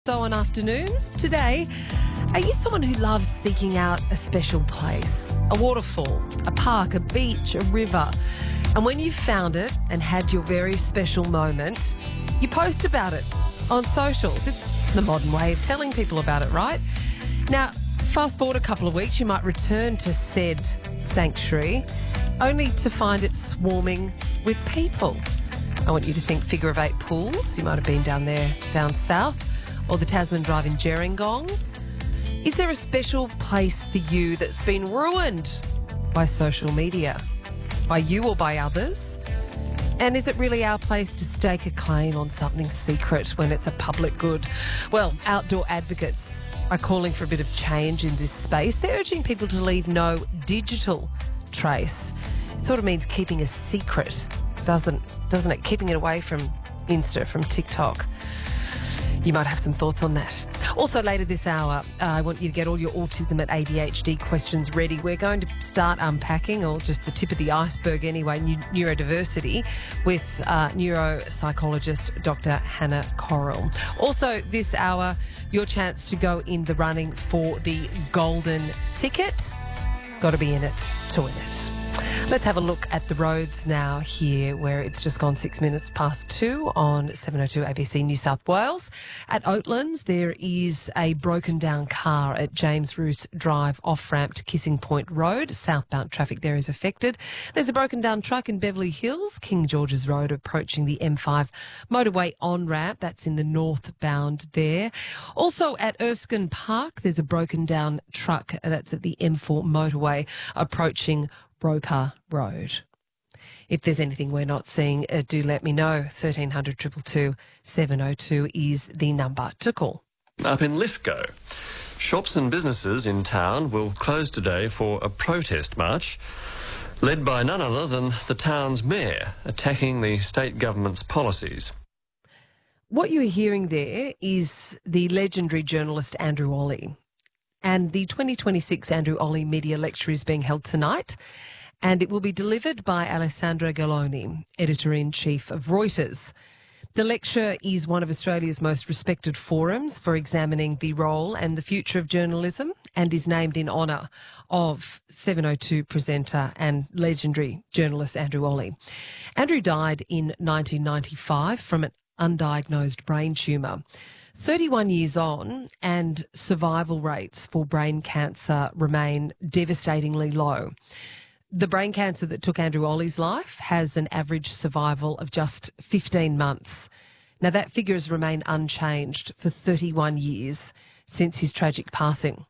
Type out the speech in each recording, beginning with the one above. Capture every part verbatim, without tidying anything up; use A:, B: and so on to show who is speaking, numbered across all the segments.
A: So on afternoons today, are you someone who loves seeking out a special place? A waterfall, a park, a beach, a river. And when you've found it and had your very special moment, you post about it on socials. It's the modern way of telling people about it, right? Now, fast forward a couple of weeks, you might return to said sanctuary only to find it swarming with people. I want you to think figure of eight pools. You might have been down there, down south. Or the Tasman Drive in Gerringong. Is there a special place for you that's been ruined by social media? By you or by others? And is it really our place to stake a claim on something secret when it's a public good? Well, outdoor advocates are calling for a bit of change in this space. They're urging people to leave no digital trace. It sort of means keeping a secret, doesn't, doesn't it? Keeping it away from Insta, from TikTok. You might have some thoughts on that. Also later this hour, uh, I want you to get all your autism and A D H D questions ready. We're going to start unpacking, or just the tip of the iceberg anyway, neurodiversity with uh, neuropsychologist Doctor Hannah Correll. Also this hour, your chance to go in the running for the golden ticket. Got to be in it to win it. Let's have a look at the roads now here, where it's just gone six minutes past two on seven oh two A B C New South Wales. At Oatlands, there is a broken down car at James Roos Drive off-ramp to Kissing Point Road. Southbound traffic there is affected. There's a broken down truck in Beverly Hills, King George's Road, approaching the M five motorway on-ramp. That's in the northbound there. Also at Erskine Park, there's a broken down truck that's at the M four motorway approaching Roper Road. If there's anything we're not seeing, uh, do let me know. thirteen hundred, two two two, seven oh two is the number to call.
B: Up in Lithgow, shops and businesses in town will close today for a protest march led by none other than the town's mayor, attacking the state government's policies.
A: What you're hearing there is the legendary journalist Andrew Olley. And the twenty twenty-six Andrew Olley Media Lecture is being held tonight, and it will be delivered by Alessandra Galloni, Editor-in-Chief of Reuters. The lecture is one of Australia's most respected forums for examining the role and the future of journalism, and is named in honour of seven oh two presenter and legendary journalist Andrew Olley. Andrew died in nineteen ninety-five from an undiagnosed brain tumour. thirty-one years on, and survival rates for brain cancer remain devastatingly low. The brain cancer that took Andrew Olley's life has an average survival of just fifteen months. Now, that figure has remained unchanged for thirty-one years since his tragic passing.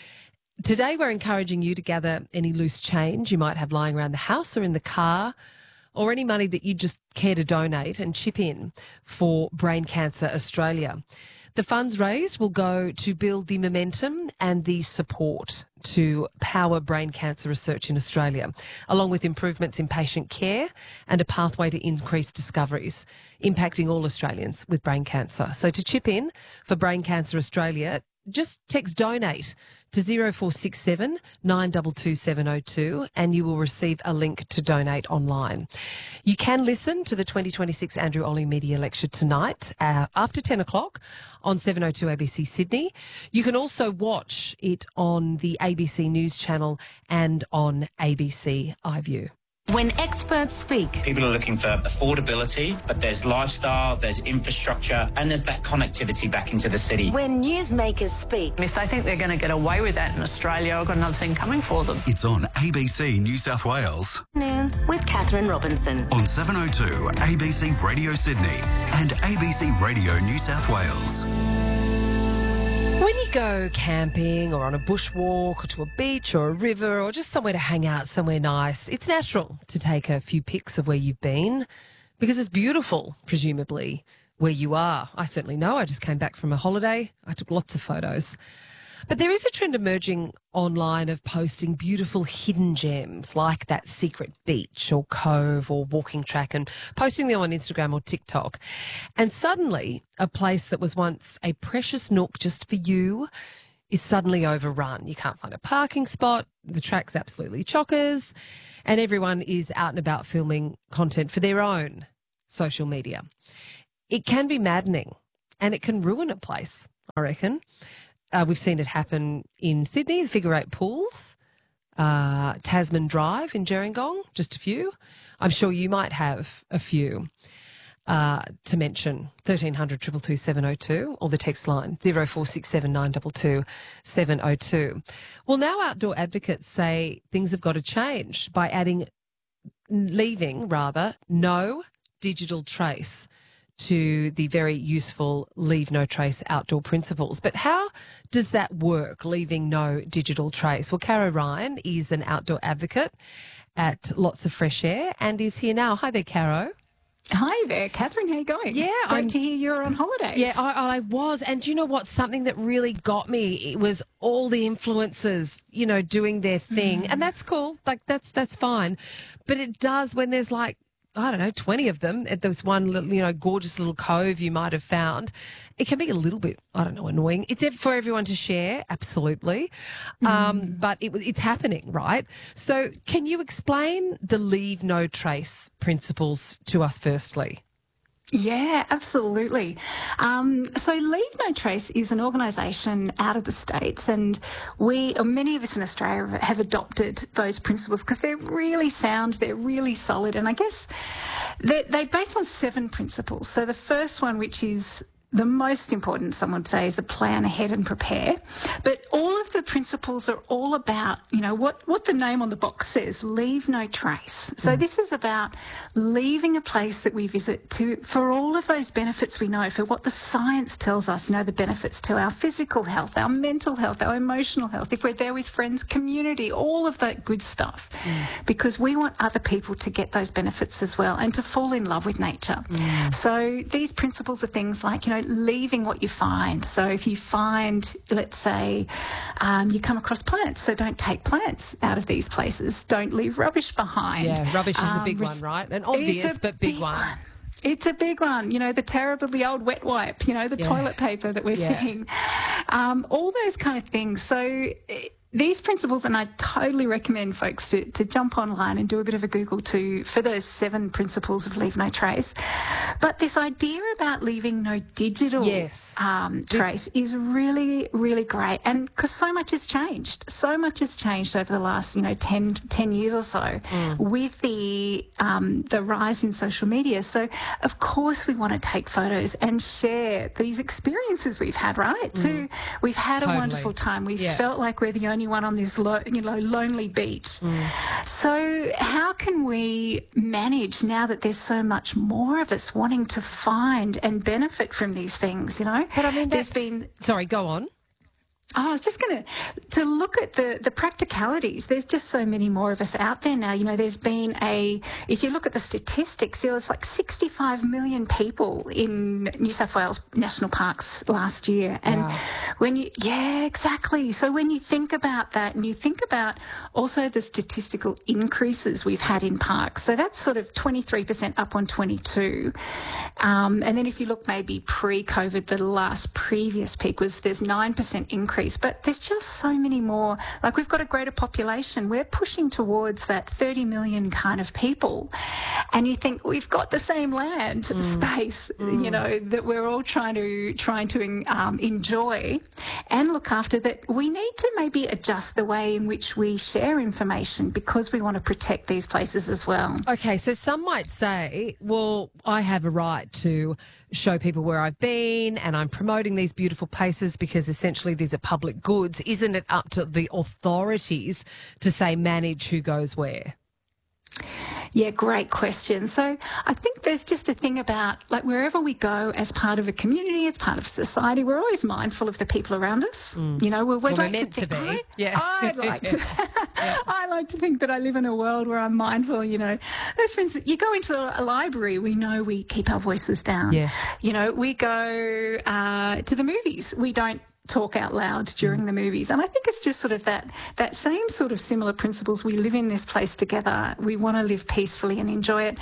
A: Today, we're encouraging you to gather any loose change you might have lying around the house or in the car, or any money that you just care to donate and chip in for Brain Cancer Australia. The funds raised will go to build the momentum and the support to power brain cancer research in Australia, along with improvements in patient care and a pathway to increased discoveries impacting all Australians with brain cancer. So to chip in for Brain Cancer Australia, just text donate to zero four six seven, nine two two, seven oh two and you will receive a link to donate online. You can listen to the twenty twenty-six Andrew Olley Media Lecture tonight uh, after ten o'clock on seven oh two A B C Sydney. You can also watch it on the A B C News channel and on A B C iView.
C: When experts speak,
D: people are looking for affordability, but there's lifestyle, there's infrastructure, and there's that connectivity back into the city.
C: When newsmakers speak,
E: if they think they're going to get away with that in Australia, I've got another thing coming for them.
F: It's on A B C New South Wales.
C: Noons with Catherine Robinson.
F: On seven oh two A B C Radio Sydney and A B C Radio New South Wales.
A: When you go camping or on a bushwalk or to a beach or a river or just somewhere to hang out, somewhere nice, it's natural to take a few pics of where you've been because it's beautiful, presumably, where you are. I certainly know. I just came back from a holiday. I took lots of photos. But there is a trend emerging online of posting beautiful hidden gems like that secret beach or cove or walking track and posting them on Instagram or TikTok. And suddenly, a place that was once a precious nook just for you is suddenly overrun. You can't find a parking spot, the track's absolutely chockers, and everyone is out and about filming content for their own social media. It can be maddening and it can ruin a place I reckon. Uh, we've seen it happen in Sydney, the figure eight pools, uh, Tasman Drive in Gerringong, just a few. I'm sure you might have a few uh, to mention. thirteen hundred, two two two, seven oh two or the text line zero four six seven, nine two two, seven oh two. Well, now outdoor advocates say things have got to change by adding, leaving rather, no digital trace to the very useful Leave No Trace outdoor principles. But how does that work, leaving no digital trace? Well, Caro Ryan is an outdoor advocate at Lots of Fresh Air and is here now. Hi there, Caro.
G: Hi there, Catherine. How are you going?
A: Yeah,
G: Great
A: I'm,
G: to hear you're on holidays.
A: Yeah, I, I was. And do you know what? Something that really got me, it was all the influencers, you know, doing their thing. Mm. And that's cool. Like, that's that's fine. But it does when there's like, I don't know, twenty of them at this one little, you know, gorgeous little cove you might have found. It can be a little bit, I don't know, annoying. It's for everyone to share, absolutely. Mm. Um, but it, it's happening, right? So can you explain the Leave No Trace principles to us firstly?
G: Yeah, absolutely. Um, so Leave No Trace is an organisation out of the States, and we, or many of us in Australia, have adopted those principles because they're really sound, they're really solid, and I guess they're, they're based on seven principles. So the first one, which is the most important, someone would say, is to plan ahead and prepare. But all of the principles are all about, you know, what, what the name on the box says, leave no trace. So mm. this is about leaving a place that we visit to for all of those benefits we know, for what the science tells us, you know, the benefits to our physical health, our mental health, our emotional health, if we're there with friends, community, all of that good stuff. Mm. Because we want other people to get those benefits as well and to fall in love with nature. Mm. So these principles are things like, you know, leaving what you find. So if you find, let's say, um, you come across plants, so don't take plants out of these places. Don't leave rubbish behind.
A: Yeah, rubbish is
G: um,
A: a big one, right? An obvious but big, big one. one.
G: It's a big one, you know, the terribly old wet wipe, you know, the yeah. toilet paper that we're yeah. seeing, um, all those kind of things. So these principles, and I totally recommend folks to, to jump online and do a bit of a Google too for those seven principles of Leave No Trace. But this idea about leaving no digital
A: yes.
G: um, trace this... is really, really great. And because so much has changed, so much has changed over the last, you know, ten, ten years or so mm. with the um, the rise in social media. So, of course, we want to take photos and share these experiences we've had, right? Mm. To, we've had totally. a wonderful time. We've yeah. felt like we're the only one on this lo- you know lonely beach. Mm. So how can we manage now that there's so much more of us wanting to find and benefit from these things, you know?
A: But I mean,
G: there's been...
A: Sorry, go on.
G: Oh, I was just going to to look at the, the practicalities. There's just so many more of us out there now. You know, there's been a, if you look at the statistics, there was like sixty-five million people in New South Wales national parks last year. And wow. when you, yeah, exactly. So when you think about that and you think about also the statistical increases we've had in parks, so that's sort of twenty-three percent up on twenty-two. Um, and then if you look maybe pre-COVID, the last previous peak was there's nine percent increase. But there's just so many more. Like, we've got a greater population. We're pushing towards that thirty million kind of people. And you think we've got the same land mm. space, mm. you know, that we're all trying to trying to um, enjoy and look after, that we need to maybe adjust the way in which we share information because we want to protect these places as well.
A: Okay, so some might say, well, I have a right to show people where I've been and I'm promoting these beautiful places because essentially these are public goods. Isn't it up to the authorities to say manage who goes where?
G: Yeah, great question. So I think there's just a thing about, like, wherever we go as part of a community, as part of society, we're always mindful of the people around us. Mm. You know, we're, we're
A: well,
G: like
A: we're meant
G: to, think,
A: to be.
G: I,
A: yeah.
G: I'd like to, yeah. I like to think that I live in a world where I'm mindful, you know. Let's, for instance, you go into a library, we know we keep our voices down.
A: Yes.
G: You know, we go uh, to the movies, we don't talk out loud during the movies. And I think it's just sort of that that same sort of similar principles. We live in this place together. We want to live peacefully and enjoy it.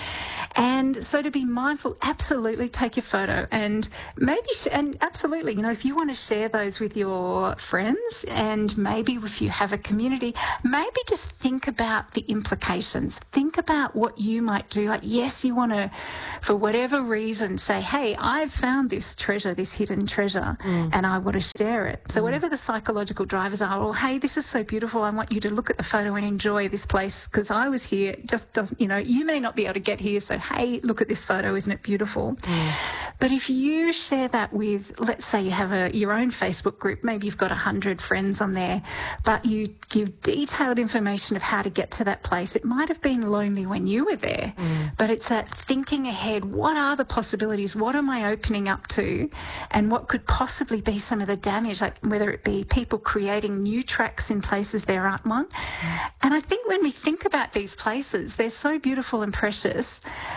G: And so to be mindful, absolutely take your photo and maybe, sh- and absolutely, you know, if you want to share those with your friends and maybe if you have a community, maybe just think about the implications. Think about what you might do. Like, yes, you want to, for whatever reason, say, hey, I've found this treasure, this hidden treasure, mm. and I want to share it. So mm. whatever the psychological drivers are, or hey, this is so beautiful, I want you to look at the photo and enjoy this place because I was here. It just doesn't, you know, you may not be able to get here, so hey, look at this photo, isn't it beautiful? Mm. But if you share that with, let's say you have a your own Facebook group, maybe you've got a hundred friends on there, but you give detailed information of how to get to that place. It might have been lonely when you were there, mm. but it's that thinking ahead. What are the possibilities? What am I opening up to? And what could possibly be some of the damage? Like whether it be people creating new tracks in places there aren't one. Mm. And I think when we think about these places, they're so beautiful and precious.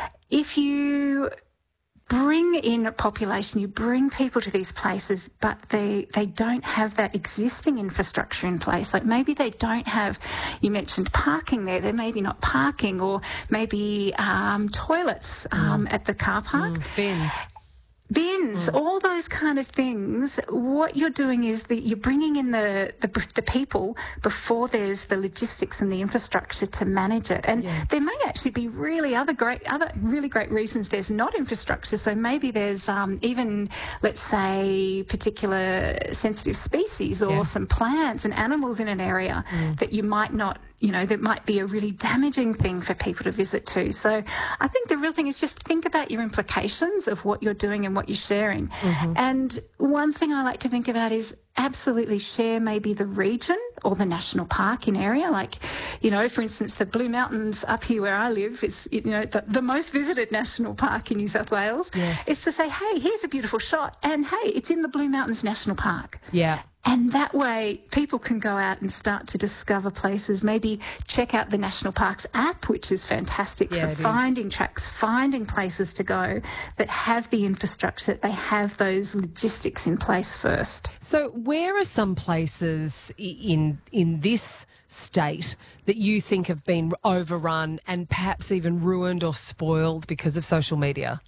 G: If you bring in a population, you bring people to these places, but they, they don't have that existing infrastructure in place. Like maybe they don't have, you mentioned parking there, they're maybe not parking, or maybe um, toilets um, mm. at the car park.
A: Mm, bins.
G: Bins, mm. all those kind of things. What you're doing is that you're bringing in the, the the people before there's the logistics and the infrastructure to manage it. And yeah. there may actually be really other great, other really great reasons there's not infrastructure. So maybe there's um, even, let's say, particular sensitive species or yeah. some plants and animals in an area mm. that you might not, you know, that might be a really damaging thing for people to visit to. So I think the real thing is just think about your implications of what you're doing and what you're sharing. Mm-hmm. And one thing I like to think about is absolutely share maybe the region or the national park in area. Like, you know, for instance, the Blue Mountains up here where I live, it's, you know, the, the most visited national park in New South Wales.
A: Yes.
G: It's to say, hey, here's a beautiful shot. And hey, it's in the Blue Mountains National Park.
A: Yeah.
G: And that way people can go out and start to discover places, maybe check out the National Parks app, which is fantastic
A: yeah,
G: for finding tracks, finding places to go that have the infrastructure, that they have those logistics in place first.
A: So where are some places in in this state that you think have been overrun and perhaps even ruined or spoiled because of social media?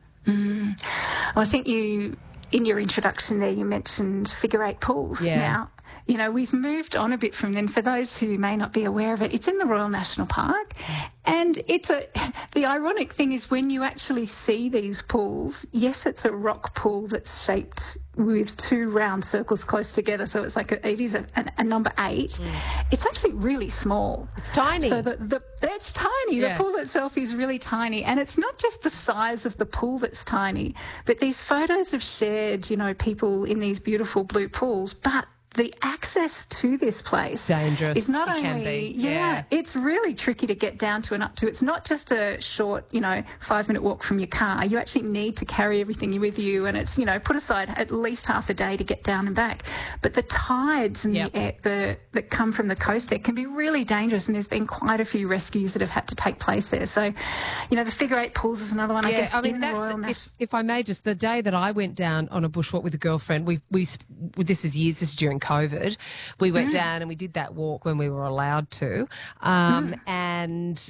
G: Mm. Well, I think you... in your introduction there, you mentioned figure eight pools.
A: Yeah.
G: Now, you know, we've moved on a bit from then. For those who may not be aware of it, it's in the Royal National Park. And it's a, the ironic thing is when you actually see these pools, yes, it's a rock pool that's shaped with two round circles close together. So it's like, a, it is a, a, a number eight. Mm. It's actually really small.
A: It's tiny.
G: So the, the, it's tiny.
A: Yeah.
G: The pool itself is really tiny. And it's not just the size of the pool that's tiny, but these photos have shared, you know, people in these beautiful blue pools, but the access to this place
A: dangerous.
G: is not
A: it
G: only,
A: can be.
G: yeah,
A: yeah,
G: it's really tricky to get down to and up to. It's not just a short, you know, five minute walk from your car. You actually need to carry everything with you, and it's, you know, put aside at least half a day to get down and back. But the tides and
A: yep.
G: the, air, the that come from the coast there can be really dangerous, and there's been quite a few rescues that have had to take place there. So, you know, the figure eight pools is another one.
A: Yeah,
G: I guess
A: I mean,
G: in
A: that,
G: the Royal
A: if,
G: National.
A: if I may, just the day that I went down on a bushwalk with a girlfriend, we we this is years, this is during COVID. We went mm. down and we did that walk when we were allowed to, um, mm. and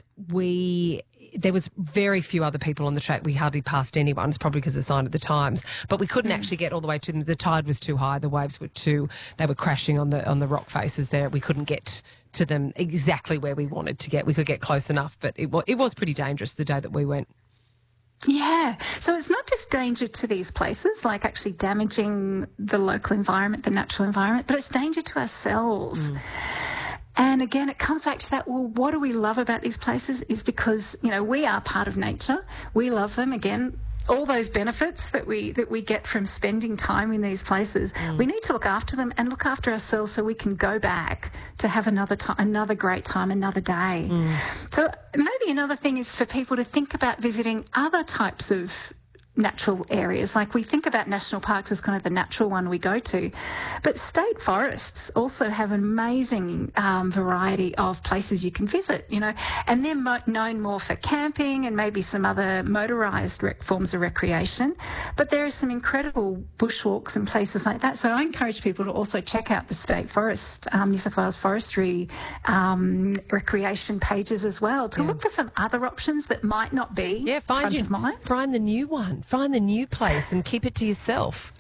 A: we there was very few other people on the track. We hardly passed anyone. It's probably because of the sign at the Times, but we couldn't mm. actually get all the way to them. The tide was too high. The waves were too. They were crashing on the on the rock faces there. We couldn't get to them exactly where we wanted to get. We could get close enough, but it was it was pretty dangerous the day that we went.
G: Yeah. So it's not just danger to these places, like actually damaging the local environment, the natural environment, but it's danger to ourselves. Mm. And again, it comes back to that, well, what do we love about these places is because, you know, we are part of nature. We love them. Again, all those benefits that we that we get from spending time in these places, mm. we need to look after them and look after ourselves so we can go back to have another time, another great time, another day. Mm. So maybe another thing is for people to think about visiting other types of natural areas. Like we think about national parks as kind of the natural one we go to, but state forests also have an amazing um, variety of places you can visit, you know, and they're mo- known more for camping and maybe some other motorised rec- forms of recreation, but there are some incredible bushwalks and places like that. So I encourage people to also check out the State Forest, um, New South Wales Forestry um, recreation pages as well, to yeah. look for some other options that might not be
A: yeah, find
G: front
A: you,
G: of mind.
A: Find the new one. Find the new place and keep it to yourself.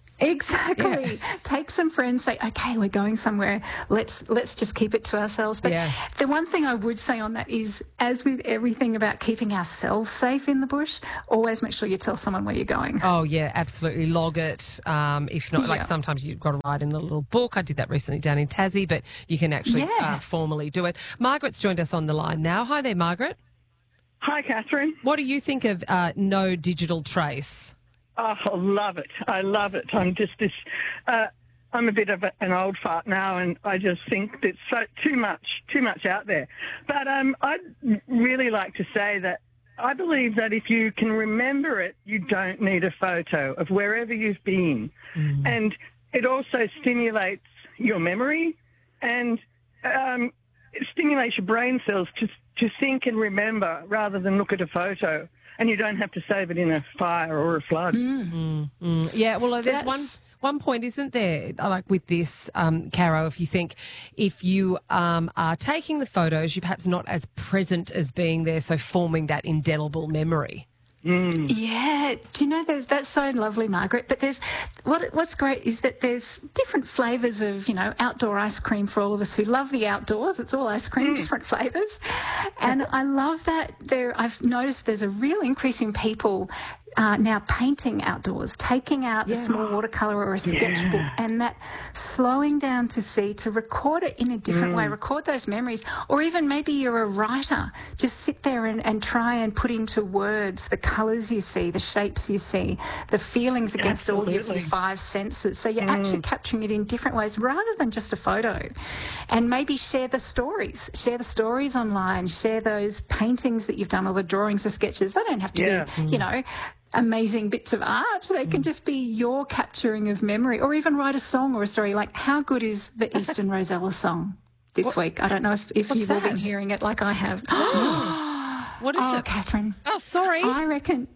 G: Exactly.
A: Yeah.
G: Take some friends, say, okay, we're going somewhere. Let's let's just keep it to ourselves. But
A: yeah.
G: the one thing I would say on that is, as with everything about keeping ourselves safe in the bush, always make sure you tell someone where you're going.
A: Oh, yeah, absolutely. Log it. Um, if not,
G: yeah.
A: like sometimes you've got to write in a little book. I did that recently down in Tassie, but you can actually
G: Yeah.
A: uh, formally do it. Margaret's joined us on the line now. Hi there, Margaret.
H: Hi, Catherine.
A: What do you think of uh, no digital trace?
H: Oh, I love it. I love it. I'm just this, uh, I'm a bit of a, an old fart now, and I just think there's so too much, too much out there. But um, I'd really like to say that I believe that if you can remember it, you don't need a photo of wherever you've been. Mm. And it also stimulates your memory, and um, it stimulates your brain cells to to think and remember rather than look at a photo, and you don't have to save it in a fire or a flood.
A: Mm. Mm. Mm. Yeah, well, there's
G: That's...
A: one one point, isn't there, like with this, um, Caro, if you think if you um, are taking the photos, you're perhaps not as present as being there, so forming that indelible memory.
H: Mm.
G: Yeah, do you know, there's, that's so lovely, Margaret, but there's what what's great is that there's different flavours of, you know, outdoor ice cream for all of us who love the outdoors. It's all ice cream, mm. different flavours. And I love that there, I've noticed there's a real increase in people Uh, now painting outdoors, taking out yes. a small watercolour or a sketchbook, yeah. and that slowing down to see, to record it in a different mm. way, record those memories. Or even maybe you're a writer, just sit there and, and try and put into words the colours you see, the shapes you see, the feelings against Absolutely. all your five senses. So you're mm. actually capturing it in different ways rather than just a photo. And maybe share the stories, share the stories online, share those paintings that you've done, or the drawings, the sketches. They don't have to yeah. be, mm. you know, amazing bits of art. They can just be your capturing of memory, or even write a song or a story. Like, how good is the Eastern Rosella song this
A: what?
G: week? I don't know if, if you've all been hearing it like I have.
A: What is
G: oh,
A: it?
G: Oh, Catherine.
A: Oh, sorry.
G: I reckon...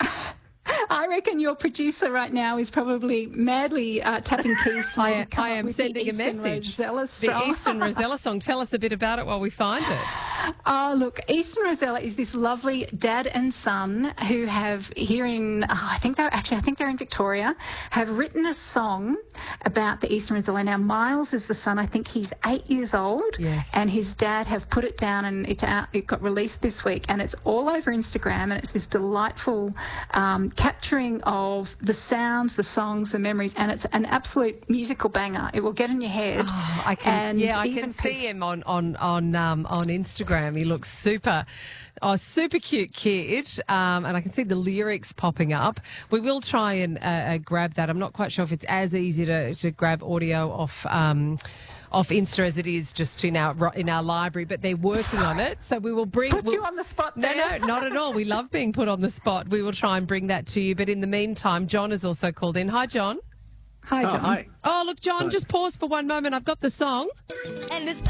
G: I reckon your producer right now is probably madly uh, tapping keys to
A: I,
G: come
A: I am
G: up with
A: sending
G: the
A: a message.
G: Rosella
A: the Eastern Rosella song. Tell us a bit about it while we find it.
G: Oh, look, Eastern Rosella is this lovely dad and son who have here in, oh, I think they're actually, I think they're in Victoria, have written a song about the Eastern Rosella. Now, Miles is the son. I think he's eight years old.
A: Yes.
G: And his dad have put it down, and it's out, it got released this week, and it's all over Instagram, and it's this delightful um, capturing of the sounds, the songs, the memories, and it's an absolute musical banger. It will get in your head.
A: Oh, I can,
G: and
A: yeah, I can see him on on on um, on Instagram. He looks super, oh, super cute kid, um, and I can see the lyrics popping up. We will try and uh, uh, grab that. I'm not quite sure if it's as easy to, to grab audio off. Um, off Insta as it is just in our in our library, but they're working on it. So we will bring...
G: Put
A: we'll,
G: you on the spot
A: No,
G: there.
A: no, not at all. We love being put on the spot. We will try and bring that to you. But in the meantime, John has also called in. Hi, John.
G: Hi, John.
B: Oh, hi.
A: Oh, look, John,
B: Hi.
A: just pause for one moment. I've got the song.
I: And it's